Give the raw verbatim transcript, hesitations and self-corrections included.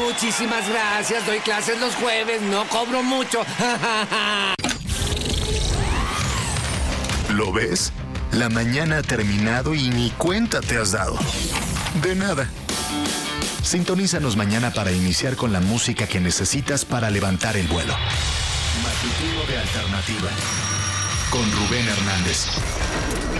Muchísimas gracias. Doy clases los jueves, no cobro mucho. ¿Lo ves? La mañana ha terminado y ni cuenta te has dado. De nada. Sintonízanos mañana para iniciar con la música que necesitas para levantar el vuelo. Matutino de Alternativa con Rubén Hernández.